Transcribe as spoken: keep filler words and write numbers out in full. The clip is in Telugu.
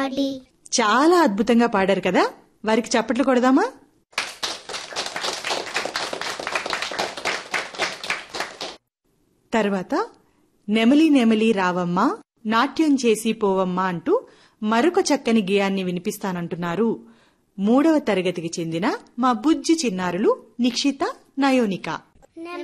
పాడి. చాలా అద్భుతంగా పాడారు కదా, వారికి చప్పట్లు కొడదామా? తర్వాత నెమలి నెమలి రావమ్మా నాట్యం చేసి పోవమ్మా అంటూ మరొక చక్కని గేయాన్ని వినిపిస్తానంటున్నారు మూడవ తరగతికి చెందిన మా బుజ్జి చిన్నారులు నిక్షిత, నయోనిక.